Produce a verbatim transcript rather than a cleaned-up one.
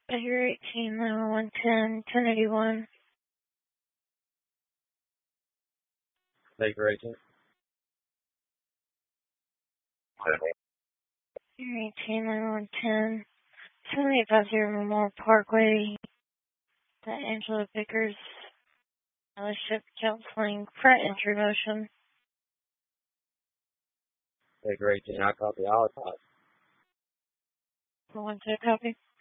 Figure eighteen, nine one ten, ten eighty-one. Figure eighteen. Figure eighteen, nine one ten, seventy-eight fifty Memorial Parkway, the Angela Vickers Fellowship Counseling Front Entry Motion. Figure eighteen, I copy. I'll copy. One to copy.